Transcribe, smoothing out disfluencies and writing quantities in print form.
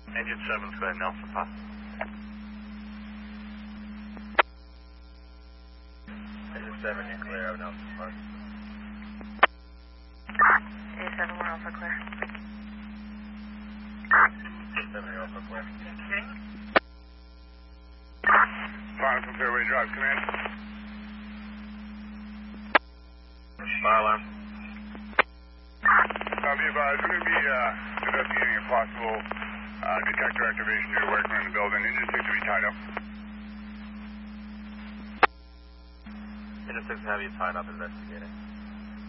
Engine 7's go ahead, Nelson Pop. Engine 7, you're clear of Nelson Park. A7, we're Alpha clear. 7, you're Alpha clear. Fire from Fairway Drive, command. Fire alarm. Be advised, we're going to be investigating a possible detector activation due to workmen in the building. Engine 6 to be tied up. Engine 6 have you tied up investigating.